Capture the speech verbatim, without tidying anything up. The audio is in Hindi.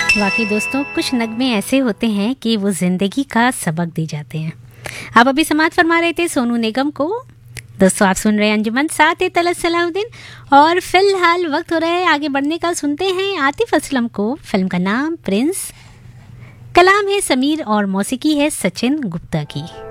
वाकई दोस्तों, कुछ नगमे ऐसे होते हैं कि वो जिंदगी का सबक दे जाते हैं। आप अभी समाप्त फरमा रहे थे सोनू निगम को। दोस्तों आप सुन रहे हैं अंजुमन, साथ है तलत सलाउद्दीन, और फिलहाल वक्त हो रहा है आगे बढ़ने का। सुनते हैं आतिफ असलम को। फिल्म का नाम प्रिंस, कलाम है समीर और मौसीकी है सचिन गुप्ता की।